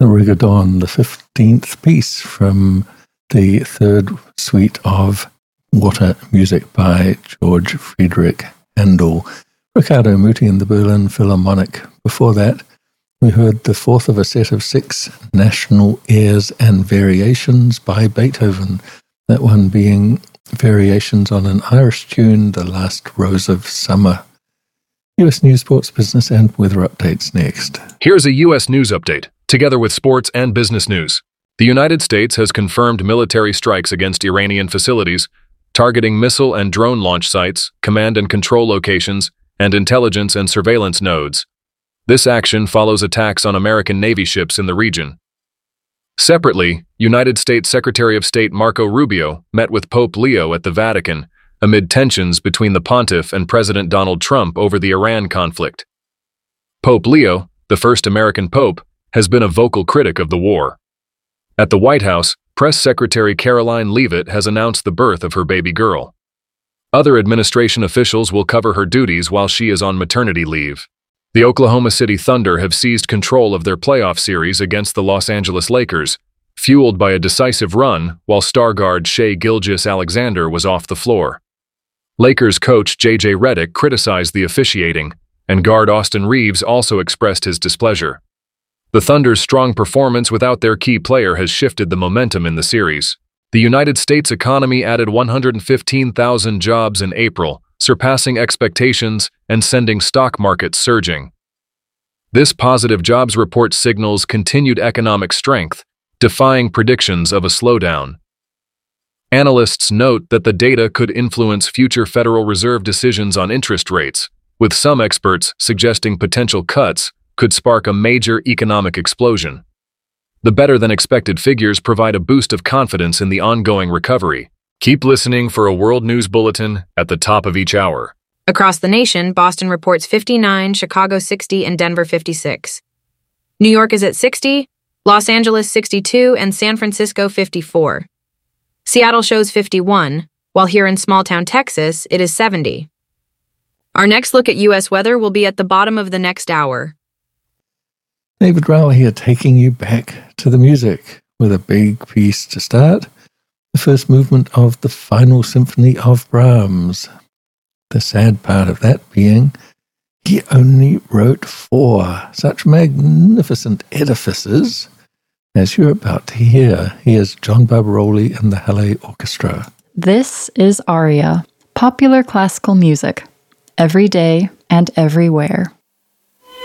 Rigodon, the 15th piece from the third suite of Water music by George Friedrich Handel. Riccardo Muti and the Berlin Philharmonic. Before that, we heard the fourth of a set of 6 national airs and variations by Beethoven, that one being variations on an Irish tune, The Last Rose of Summer. U.S. news, sports, business, and weather updates next. Here's a U.S. news update, together with sports and business news. The United States has confirmed military strikes against Iranian facilities, targeting missile and drone launch sites, command and control locations, and intelligence and surveillance nodes. This action follows attacks on American Navy ships in the region. Separately, United States Secretary of State Marco Rubio met with Pope Leo at the Vatican, amid tensions between the pontiff and President Donald Trump over the Iran conflict. Pope Leo, the first American pope, has been a vocal critic of the war. At the White House, Press Secretary Caroline Leavitt has announced the birth of her baby girl. Other administration officials will cover her duties while she is on maternity leave. The Oklahoma City Thunder have seized control of their playoff series against the Los Angeles Lakers, fueled by a decisive run while star guard Shai Gilgeous-Alexander was off the floor. Lakers coach J.J. Redick criticized the officiating, and guard Austin Reeves also expressed his displeasure. The Thunder's strong performance without their key player has shifted the momentum in the series. The United States economy added 115,000 jobs in April, surpassing expectations and sending stock markets surging. This positive jobs report signals continued economic strength, defying predictions of a slowdown. Analysts note that the data could influence future Federal Reserve decisions on interest rates, with some experts suggesting potential cuts could spark a major economic explosion. The better-than-expected figures provide a boost of confidence in the ongoing recovery. Keep listening for a World News Bulletin at the top of each hour. Across the nation, Boston reports 59, Chicago 60, and Denver 56. New York is at 60, Los Angeles 62, and San Francisco 54. Seattle shows 51, while here in small-town Texas, it is 70. Our next look at U.S. weather will be at the bottom of the next hour. David Rowell here, taking you back to the music with a big piece to start. The first movement of the Final Symphony of Brahms. The sad part of that being, he only wrote 4 such magnificent edifices as you're about to hear. Here's John Barbaroli and the Halle Orchestra. This is Aria, popular classical music, every day and everywhere.